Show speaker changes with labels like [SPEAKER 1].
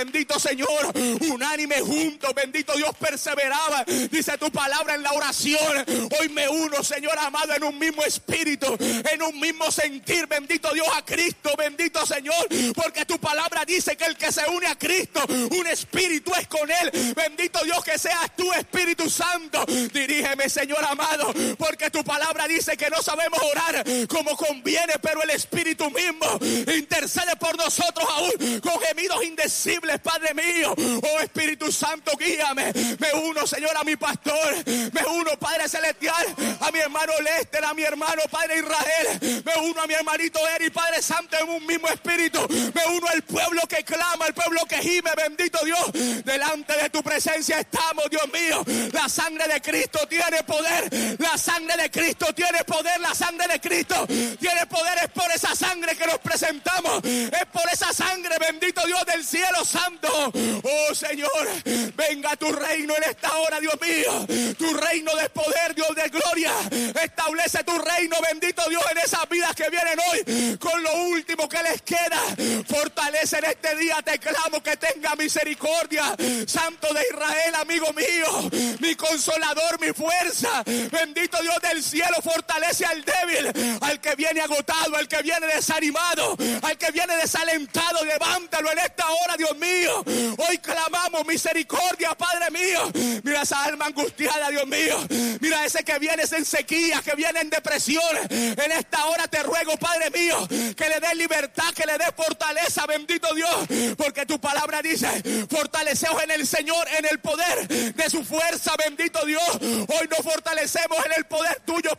[SPEAKER 1] Bendito Señor, unánime juntos, bendito Dios, perseveraban. Dice tu palabra en la oración. Hoy me uno, Señor amado, en un mismo espíritu, en un mismo sentir, bendito Dios, a Cristo, bendito Señor, porque tu palabra dice que el que se une a Cristo, un espíritu es con él. Bendito Dios, que seas tú, Espíritu Santo. Dirígeme, Señor amado, porque tu palabra dice que no sabemos orar como conviene, pero el Espíritu mismo intercede por nosotros aún con gemidos indecibles. Padre mío, oh Espíritu Santo, guíame. Me uno, Señor, a mi pastor. Me uno, Padre celestial, a mi hermano Lester, a mi hermano, Padre Israel. Me uno a mi hermanito Eri, Padre Santo, en un mismo espíritu. Me uno al pueblo que clama, al pueblo que gime, bendito Dios. Delante de tu presencia estamos, Dios mío. La sangre de Cristo tiene poder. La sangre de Cristo tiene poder. La sangre de Cristo tiene poder. Es por esa sangre que nos presentamos. Es por esa sangre, bendito Dios del cielo santo. Oh Señor, venga tu reino en esta hora, Dios mío. Tu reino de poder, Dios de gloria. Establece tu reino, bendito Dios, en esas vidas que vienen hoy con lo último que les queda. Fortalece en este día, te clamo, que tenga misericordia. Santo de Israel, amigo mío, mi consolador, mi fuerza. Bendito Dios del cielo, fortalece al débil, al que viene agotado, al que viene desanimado, al que viene desalentado. Levántalo en esta hora, Dios mío. Hoy clamamos misericordia, Padre mío. Mira esa alma angustiada, Dios mío. Mira ese que viene en sequía, que viene en depresión. En esta hora te ruego, Padre mío, que le dé libertad, que le dé fortaleza, bendito Dios. Porque tu palabra dice, fortaleceos en el Señor, en el poder de su fuerza, bendito Dios. Hoy nos fortalecemos en el poder tuyo,